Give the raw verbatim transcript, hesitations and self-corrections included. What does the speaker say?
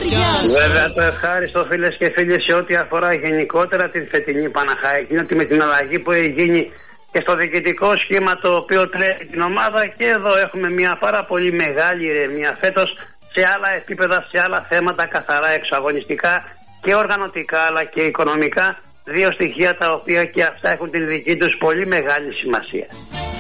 Βέβαια το ευχάριστο, φίλες και φίλοι, σε ό,τι αφορά γενικότερα την φετινή Παναχαϊκή, είναι ότι με την αλλαγή που έχει γίνει και στο διοικητικό σχήμα το οποίο τρέχει την ομάδα, και εδώ έχουμε μια πάρα πολύ μεγάλη ηρεμία φέτος σε άλλα επίπεδα, σε άλλα θέματα καθαρά εξωαγωνιστικά και οργανωτικά αλλά και οικονομικά. Δύο στοιχεία τα οποία και αυτά έχουν την δική τους πολύ μεγάλη σημασία.